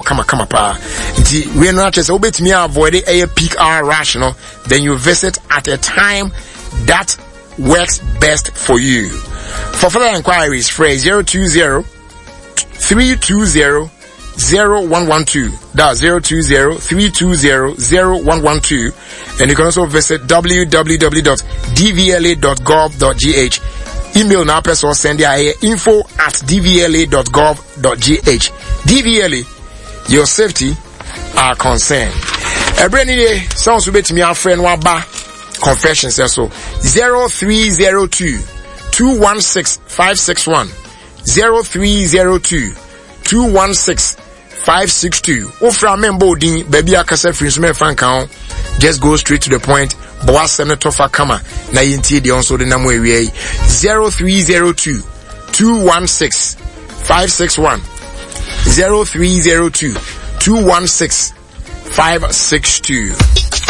kama pa. Nti we no actually say obetimi avoid a peak hour rush, no. Then you visit at a time that works best for you. For further inquiries, phrase 020-320-0112. That's 020-320-0112. And you can also visit www.dvla.gov.gh. Email now person send your info@dvla.gov.gh. DVLA, your safety are concerned. Every sounds to be to me our friend Waba confessions also 0302-216-561 0302-216-562. Ofra member din baby akasa free me fan count. Just go straight to the point. Boa Senator Fakama na yinti de onso de na mo ewie 0302-216-561 0302-216-562.